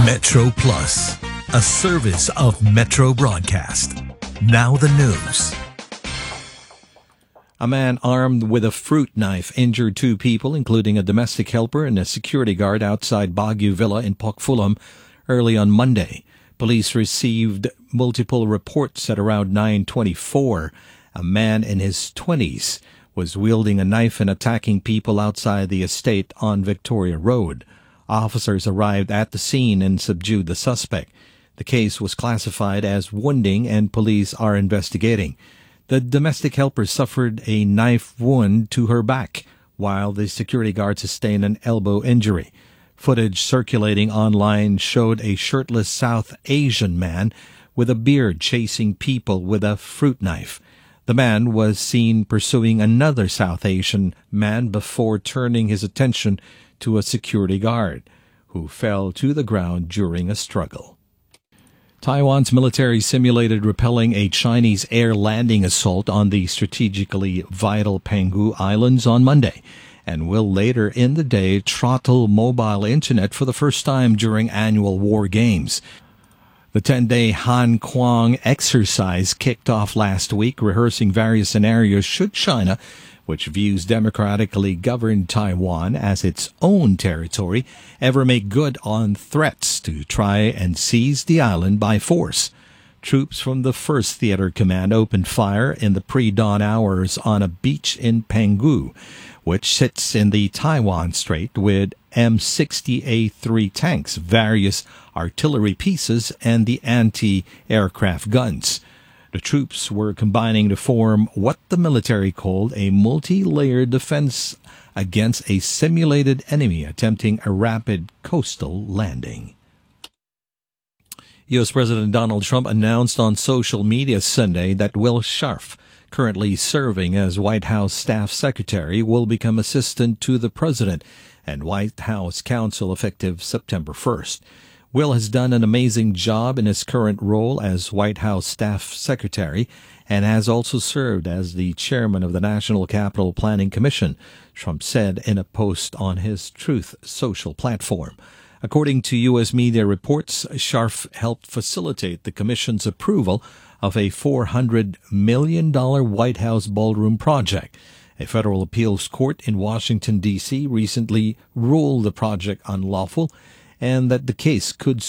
Metro Plus, a service of Metro Broadcast. Now the news. A man armed with a fruit knife injured two people, including a domestic helper and a security guard outside Baguio Villa in Pokfulam early on Monday. Police received multiple reports at around 9:24. A man in his 20s was wielding a knife and attacking people outside the estate on Victoria Road. Officers arrived at the scene and subdued the suspect. The case was classified as wounding and police are investigating. The domestic helper suffered a knife wound to her back, while the security guard sustained an elbow injury. Footage circulating online showed a shirtless South Asian man with a beard chasing people with a fruit knife. The man was seen pursuing another South Asian man before turning his attention to a security guard, who fell to the ground during a struggle. Taiwan's military simulated repelling a Chinese air landing assault on the strategically vital Penghu Islands on Monday, and will later in the day throttle mobile internet for the first time during annual war games. The 10-day Han Kuang exercise kicked off last week, rehearsing various scenarios should China, which views democratically governed Taiwan as its own territory, ever make good on threats to try and seize the island by force. Troops from the 1st Theater Command opened fire in the pre-dawn hours on a beach in Penghu, which sits in the Taiwan Strait, with M60A3 tanks, various artillery pieces, and the anti-aircraft guns. The troops were combining to form what the military called a multi-layered defense against a simulated enemy attempting a rapid coastal landing. U.S. President Donald Trump announced on social media Sunday that Will Scharf, currently serving as White House Staff Secretary, will become Assistant to the President and White House Counsel effective September 1st. Will has done an amazing job in his current role as White House Staff Secretary and has also served as the chairman of the National Capital Planning Commission, Trump said in a post on his Truth Social platform. According to U.S. media reports, Scharf helped facilitate the commission's approval of a $400 million White House ballroom project. A federal appeals court in Washington, D.C. recently ruled the project unlawful and that the case could